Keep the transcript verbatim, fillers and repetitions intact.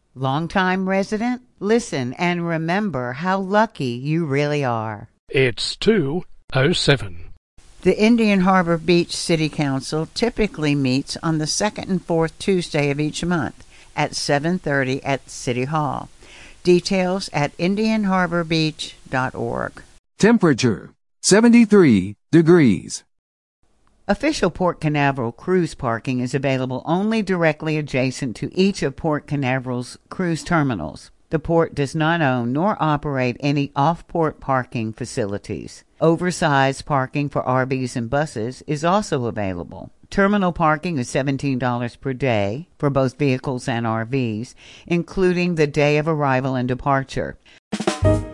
Longtime resident? Listen and remember how lucky you really are. It's two oh seven. The Indian Harbor Beach City Council typically meets on the second and fourth Tuesday of each month at seven thirty at City Hall. Details at indian harbor beach dot org. Temperature seventy-three degrees. Official Port Canaveral cruise parking is available only directly adjacent to each of Port Canaveral's cruise terminals. The port does not own nor operate any off-port parking facilities. Oversized parking for R Vs and buses is also available. Terminal parking is seventeen dollars per day for both vehicles and R Vs, including the day of arrival and departure.